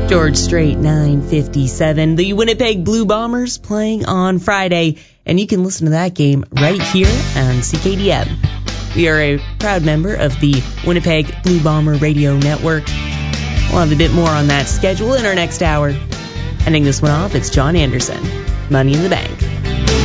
George Strait, 9:57. The Winnipeg Blue Bombers playing on Friday, and you can listen to that game right here on CKDM. We are a proud member of the Winnipeg Blue Bomber Radio Network. We'll have a bit more on that schedule in our next hour. Ending this one off, it's John Anderson, Money in the Bank.